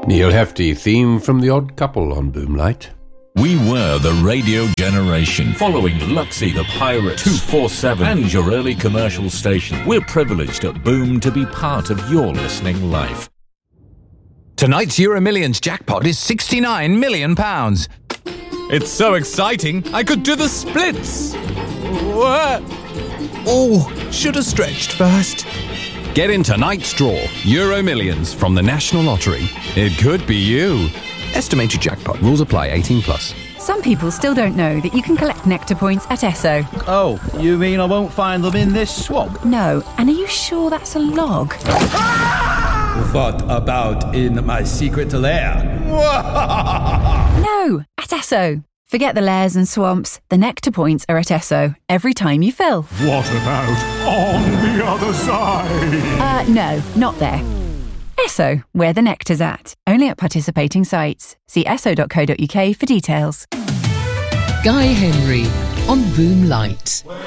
Neil Hefti, theme from The Odd Couple on Boomlight. We were the radio generation, following Luxy the Pirate, 247 and your early commercial station. We're privileged at Boom to be part of your listening life. Tonight's Euro Millions jackpot is £69 million. It's so exciting, I could do the splits. Oh, should have stretched first. Get in tonight's draw, Euro Millions from the National Lottery. It could be you. Estimated jackpot. Rules apply. 18 plus. Some people still don't know that you can collect Nectar points at Esso. Oh, you mean I won't find them in this swamp? No, and are you sure that's a log? What about in my secret lair? No, at Esso. Forget the lairs and swamps. The Nectar points are at Esso every time you fill. What about on the other side? No, not there. Esso, where the nectar's at. Only at participating sites. See esso.co.uk for details. Guy Henry on Boom Light.